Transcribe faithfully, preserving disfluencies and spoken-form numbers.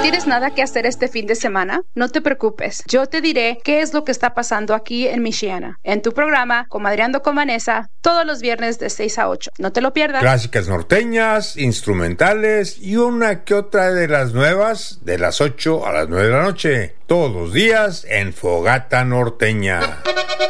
tienes nada que hacer este fin de semana? No te preocupes. Yo te diré qué es lo que está pasando aquí en Michiana, en tu programa Comadreando con Vanessa, todos los viernes de seis a ocho. No te lo pierdas. Clásicas norteñas, instrumentales y una que otra de las nuevas de las ocho a las nueve de la noche. Todos los días en Fogata Norteña.